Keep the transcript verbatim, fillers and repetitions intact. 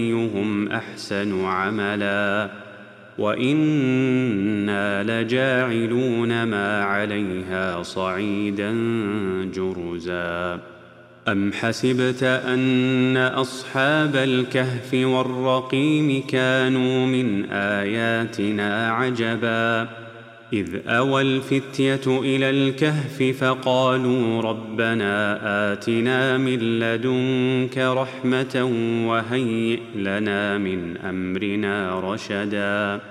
أيهم أحسن عملا وإنا لجاعلون ما عليها صعيدا جرزا. أم حسبت أن أصحاب الكهف والرقيم كانوا من آياتنا عجبا إذ أوى الفتية إلى الكهف فقالوا ربنا آتنا من لدنك رحمة وهيئ لنا من أمرنا رشدا